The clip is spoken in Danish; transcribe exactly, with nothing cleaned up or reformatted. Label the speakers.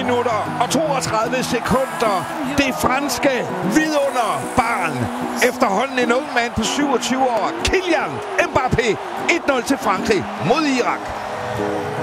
Speaker 1: minutter og toogtredive sekunder. Det franske vidunderbarn. Efterhånden en ung mand på syvogtyve år. Kylian Mbappé. et nul til Frankrig mod Irak.